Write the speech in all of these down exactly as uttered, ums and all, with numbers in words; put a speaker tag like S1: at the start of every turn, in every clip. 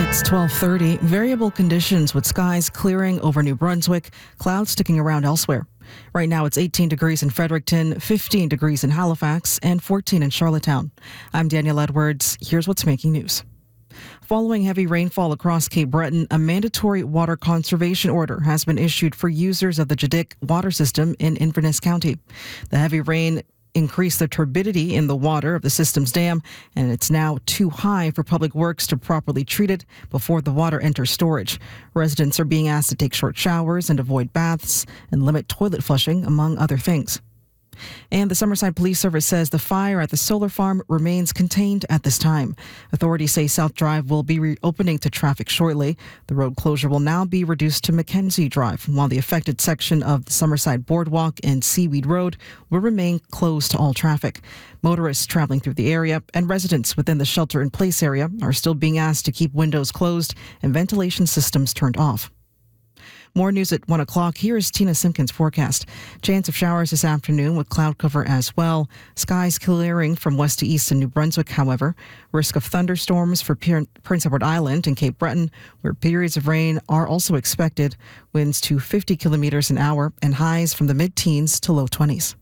S1: It's twelve thirty. Variable conditions with skies clearing over New Brunswick, clouds sticking around elsewhere. Right now it's eighteen degrees in Fredericton, fifteen degrees in Halifax, and fourteen in Charlottetown. I'm Danielle Edwards. Here's what's making news. Following heavy rainfall across Cape Breton, a mandatory water conservation order has been issued for users of the Jadick water system in Inverness County. The heavy rain increased the turbidity in the water of the system's dam, and it's now too high for public works to properly treat it before the water enters storage. Residents are being asked to take short showers and avoid baths and limit toilet flushing, among other things. And the Summerside Police Service says the fire at the solar farm remains contained at this time. Authorities say South Drive will be reopening to traffic shortly. The road closure will now be reduced to Mackenzie Drive, while the affected section of the Summerside Boardwalk and Seaweed Road will remain closed to all traffic. Motorists traveling through the area and residents within the shelter-in-place area are still being asked to keep windows closed and ventilation systems turned off. More news at one o'clock. Here is Tina Simpkins' forecast. Chance of showers this afternoon with cloud cover as well. Skies clearing from west to east in New Brunswick, however. Risk of thunderstorms for Prince Edward Island and Cape Breton, where periods of rain are also expected. Winds to fifty kilometers an hour and highs from the mid-teens to low twenties.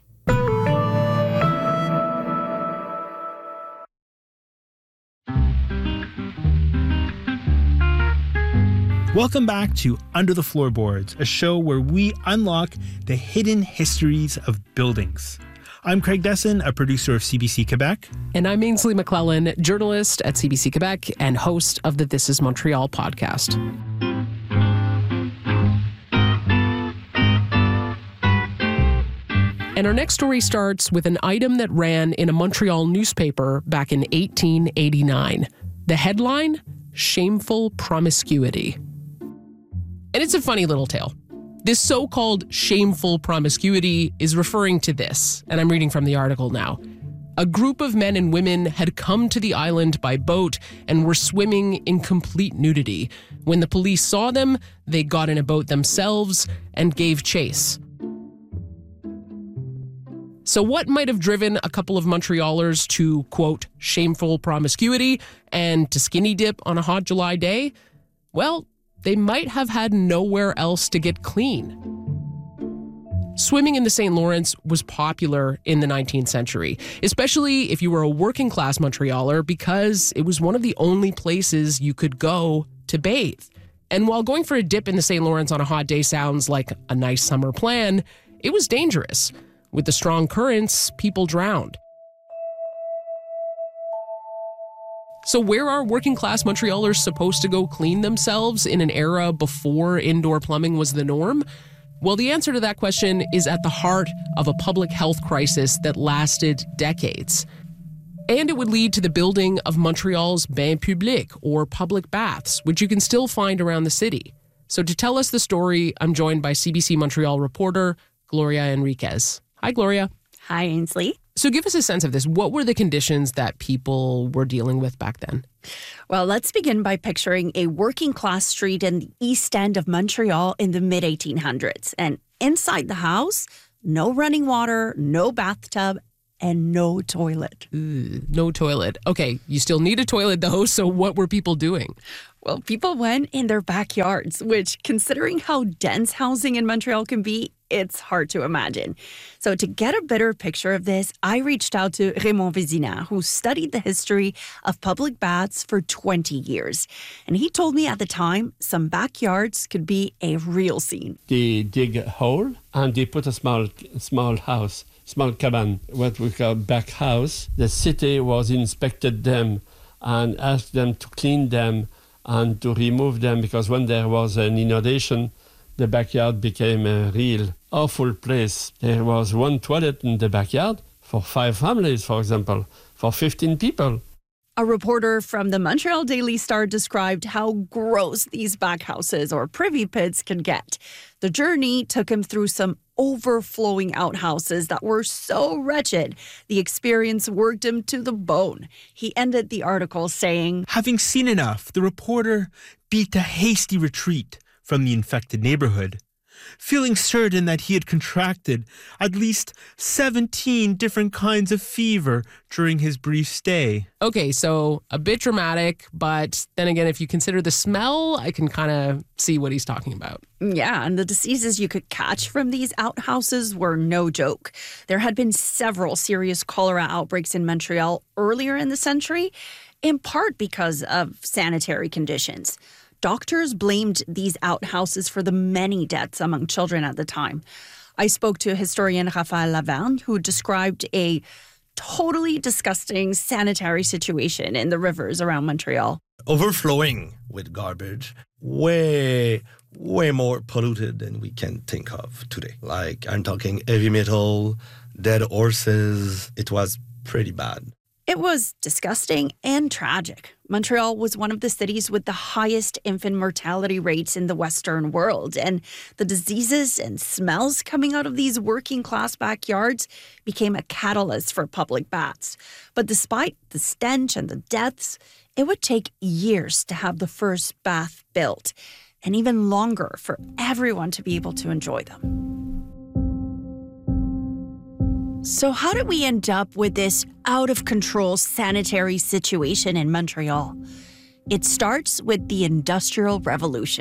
S2: Welcome back to Under the Floorboards, a show where we unlock the hidden histories of buildings. I'm Craig Desson, a producer of C B C Quebec.
S3: And I'm Ainsley McClellan, journalist at C B C Quebec and host of the This is Montreal podcast. And our next story starts with an item that ran in a Montreal newspaper back in eighteen eighty-nine. The headline, Shameful Promiscuity. And it's a funny little tale. This so-called shameful promiscuity is referring to this, and I'm reading from the article now. A group of men and women had come to the island by boat and were swimming in complete nudity. When the police saw them, they got in a boat themselves and gave chase. So what might have driven a couple of Montrealers to, quote, shameful promiscuity and to skinny dip on a hot July day? Well, they might have had nowhere else to get clean. Swimming in the Saint Lawrence was popular in the nineteenth century, especially if you were a working-class Montrealer, because it was one of the only places you could go to bathe. And while going for a dip in the Saint Lawrence on a hot day sounds like a nice summer plan, it was dangerous. With the strong currents, people drowned. So where are working-class Montrealers supposed to go clean themselves in an era before indoor plumbing was the norm? Well, the answer to that question is at the heart of a public health crisis that lasted decades. And it would lead to the building of Montreal's bains publics, or public baths, which you can still find around the city. So to tell us the story, I'm joined by C B C Montreal reporter Gloria Enriquez. Hi, Gloria.
S4: Hi, Ainsley.
S3: So give us a sense of this. What were the conditions that people were dealing with back then?
S4: Well, let's begin by picturing a working-class street in the east end of Montreal in the mid eighteen hundreds. And inside the house, no running water, no bathtub, and no toilet.
S3: Ooh, no toilet. Okay, you still need a toilet, though, so what were people doing?
S4: Well, people went in their backyards, which, considering how dense housing in Montreal can be, it's hard to imagine. So to get a better picture of this, I reached out to Raymond Vézina, who studied the history of public baths for twenty years. And he told me at the time, some backyards could be a real scene.
S5: They dig a hole and they put a small small house, small cabin, what we call back house. The city was inspected them and asked them to clean them and to remove them, because when there was an inundation, the backyard became a real awful place. There was one toilet in the backyard for five families, for example, for fifteen people.
S4: A reporter from the Montreal Daily Star described how gross these backhouses or privy pits can get. The journey took him through some overflowing outhouses that were so wretched. The experience worked him to the bone. He ended the article saying,
S2: Having seen enough, the reporter beat a hasty retreat from the infected neighborhood. feeling certain that he had contracted at least seventeen different kinds of fever during his brief stay.
S3: Okay, so a bit dramatic, but then again, if you consider the smell, I can kind of see what he's talking about.
S4: Yeah, and the diseases you could catch from these outhouses were no joke. There had been several serious cholera outbreaks in Montreal earlier in the century, in part because of sanitary conditions. Doctors blamed these outhouses for the many deaths among children at the time. I spoke to historian Raphaël Laverne, who described a totally disgusting sanitary situation in the rivers around Montreal.
S6: Overflowing with garbage, way, way more polluted than we can think of today. Like, I'm talking heavy metal, dead horses. It was pretty bad.
S4: It was disgusting and tragic. Montreal was one of the cities with the highest infant mortality rates in the Western world, and the diseases and smells coming out of these working-class backyards became a catalyst for public baths. But despite the stench and the deaths, it would take years to have the first bath built, and even longer for everyone to be able to enjoy them. So how did we end up with this out-of-control sanitary situation in Montreal? It starts with the Industrial Revolution.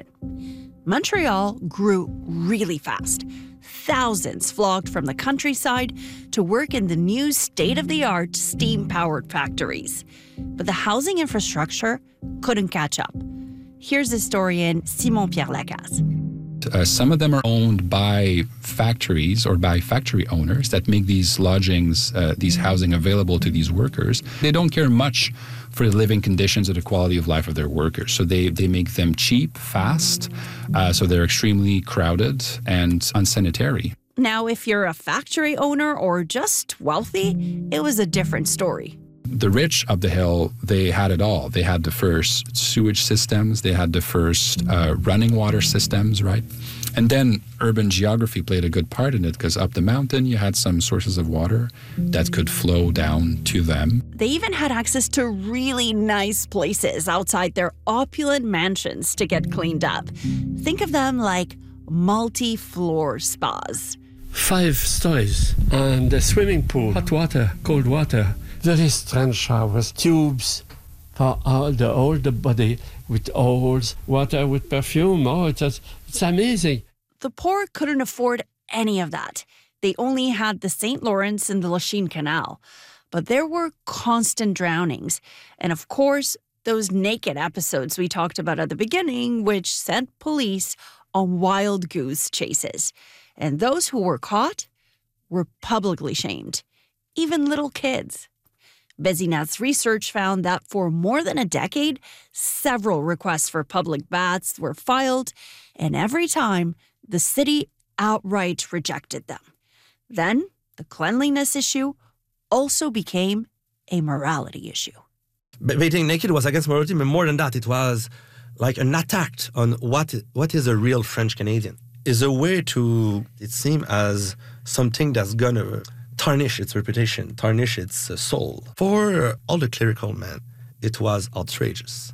S4: Montreal grew really fast. Thousands flocked from the countryside to work in the new state-of-the-art steam-powered factories. But the housing infrastructure couldn't catch up. Here's historian Simon-Pierre Lacaze.
S7: Uh, some of them are owned by factories or by factory owners that make these lodgings, uh, these housing available to these workers. They don't care much for the living conditions or the quality of life of their workers. So they, they make them cheap, fast, uh, so they're extremely crowded and unsanitary.
S4: Now, if you're a factory owner or just wealthy, it was a different story.
S7: The rich of the hill, they had it all. They had the first sewage systems. They had the first uh, running water systems, right? And then urban geography played a good part in it because up the mountain, you had some sources of water that could flow down to them.
S4: They even had access to really nice places outside their opulent mansions to get cleaned up. Think of them like multi-floor spas.
S5: Five stories and a swimming pool, hot water, cold water. Very strange showers, tubes for all the whole the body with oils, water with perfume. Oh, it's, it's amazing.
S4: The poor couldn't afford any of that. They only had the Saint Lawrence and the Lachine Canal. But there were constant drownings. And of course, those naked episodes we talked about at the beginning, which sent police on wild goose chases. And those who were caught were publicly shamed, even little kids. Vézina's research found that for more than a decade, several requests for public baths were filed, and every time, the city outright rejected them. Then, the cleanliness issue also became a morality issue.
S6: Bathing naked was against morality, but more than that, it was like an attack on what what is a real French Canadian. Is a way to, it seems, as something that's gonna tarnish its reputation, tarnish its uh, soul. For all the clerical men, it was outrageous.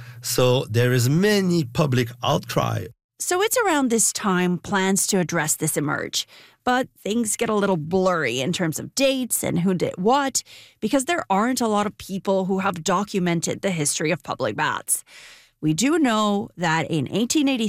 S6: So there is many public outcry.
S4: So it's around this time plans to address this emerge. But things get a little blurry in terms of dates and who did what, because there aren't a lot of people who have documented the history of public baths. We do know that in eighteen eighty-three,